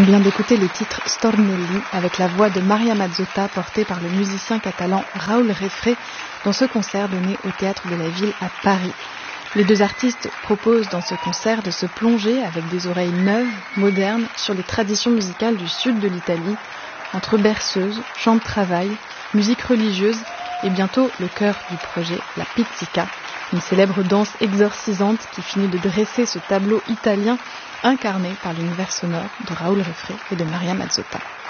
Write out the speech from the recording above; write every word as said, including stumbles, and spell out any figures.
On vient d'écouter le titre Stornelli avec la voix de Maria Mazzotta portée par le musicien catalan Raúl Refré dans ce concert donné au Théâtre de la Ville à Paris. Les deux artistes proposent dans ce concert de se plonger avec des oreilles neuves, modernes, sur les traditions musicales du sud de l'Italie, entre berceuses, chants de travail, musique religieuse et bientôt le cœur du projet, la pizzica, une célèbre danse exorcisante qui finit de dresser ce tableau italien incarné par l'univers sonore de Raúl Refré et de Maria Mazzotta.